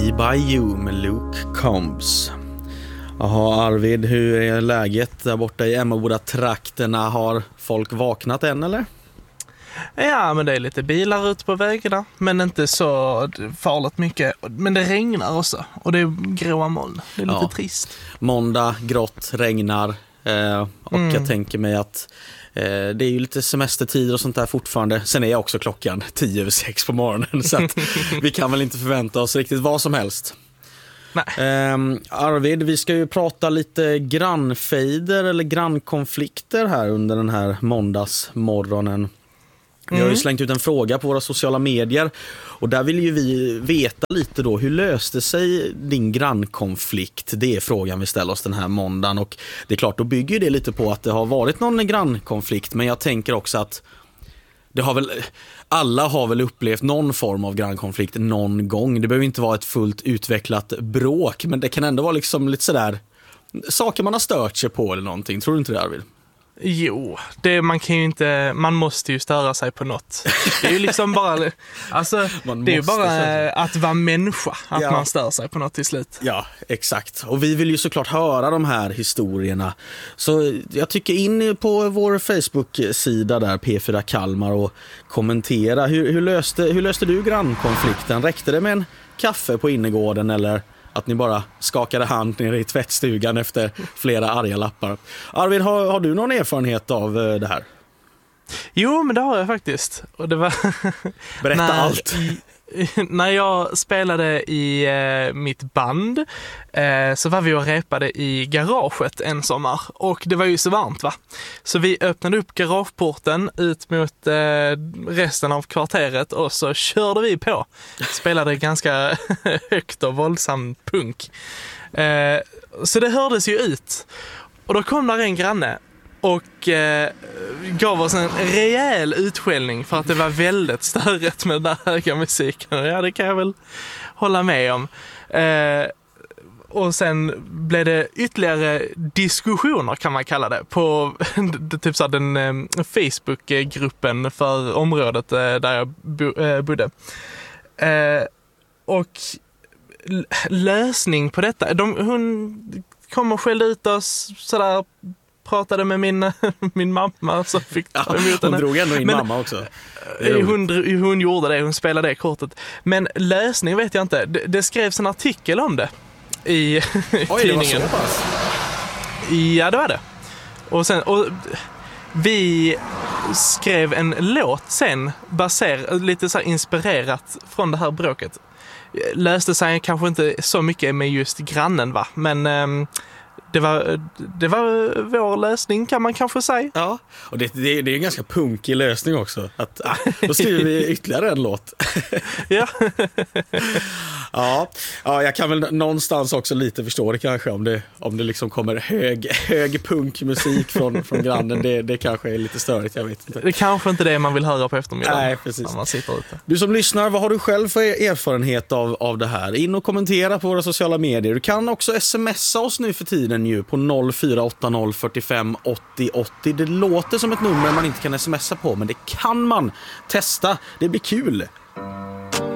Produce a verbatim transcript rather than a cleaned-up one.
Me By You med Luke Combs. Jaha, Arvid, hur är läget där borta i Emmaboda-trakterna? Har folk vaknat än, eller? Ja, men det är lite bilar ute på vägarna, men inte så farligt mycket. Men det regnar också, och det är gråa moln. Det är lite Ja. trist. Måndag, grått, regnar. Eh, och Mm. jag tänker mig att eh, det är ju lite semestertider och sånt där fortfarande. Sen är också klockan tio över sex på morgonen, så att vi kan väl inte förvänta oss riktigt vad som helst. Nej. Eh, Arvid, vi ska ju prata lite grannfejder eller grannkonflikter här under den här måndagsmorgonen. Vi har ju Mm. slängt ut en fråga på våra sociala medier, och där vill ju vi veta lite då, hur löste sig din grannkonflikt? Det är frågan vi ställer oss den här måndagen, och det är klart, då bygger det lite på att det har varit någon grannkonflikt, men jag tänker också att det har väl, alla har väl upplevt någon form av grannkonflikt någon gång. Det behöver inte vara ett fullt utvecklat bråk, men det kan ändå vara liksom lite sådär saker man har stört sig på eller någonting. Tror du inte det, Arvid? Jo, det, man kan ju inte, man måste ju störa sig på något. Det är ju liksom bara, alltså, Man det är ju måste bara störa. att vara människa, att Ja. man stör sig på något till slut. Ja, exakt. Och vi vill ju såklart höra de här historierna. Så jag tycker in på vår Facebook-sida där, P fyra Kalmar, och kommentera. Hur, hur, löste, hur löste du grannkonflikten? Räckte det med en kaffe på innergården, eller att ni bara skakade hand nere i tvättstugan efter flera arga lappar? Arvid, har, har du någon erfarenhet av eh, det här? Jo, men det har jag faktiskt. Och det var Berätta när, allt. I, när jag spelade i eh, mitt band eh, så var vi och repade i garaget en sommar. Och det var ju så varmt, va? Så vi öppnade upp garageporten ut mot eh, resten av kvarteret, och så körde vi på. Spelade ganska högt och våldsam punk. Eh, så det hördes ju ut. Och då kom där en granne och eh, gav oss en rejäl utskällning för att det var väldigt störigt med den där höga musiken. Ja, det kan jag väl hålla med om. Eh, och sen blev det ytterligare diskussioner, kan man kalla det, på typ så här, den eh, Facebook-gruppen för området eh, där jag bo, eh, bodde. Eh, och l- lösning på detta, de, hon kom och skällde ut oss sådär, pratade med min, min mamma, så fick Ja, ta emot hon henne. drog ändå in Men- mamma också. Hon, hon gjorde det, hon spelade det kortet. Men lösning vet jag inte. Det, det skrevs en artikel om det i Oj, det var tidningen. så pass. Ja, det var det. Och sen, och vi skrev en låt sen, baser, lite så här inspirerat från det här bråket. Löste sig kanske inte så mycket med just grannen, va? Men ehm, det var, det var vår lösning, kan man kanske säga. Ja, och det, det, det är en ganska punkig lösning också. Att, ah, då skriver vi ytterligare en låt. Ja. Ja, ja, jag kan väl någonstans också lite förstå det kanske, om det, om det liksom kommer hög, hög punkmusik från, från grannen. Det, det kanske är lite störigt, jag vet inte. Det är kanske inte det man vill höra på eftermiddagen. Nej, precis. När man sitter ute. Du som lyssnar, vad har du själv för erfarenhet av, av det här? In och kommentera på våra sociala medier. Du kan också smsa oss nu för tiden ju på noll fyra åtta noll fyrtiofem åttio åttio. Det låter som ett nummer man inte kan smsa på, men det kan man testa. Det blir kul.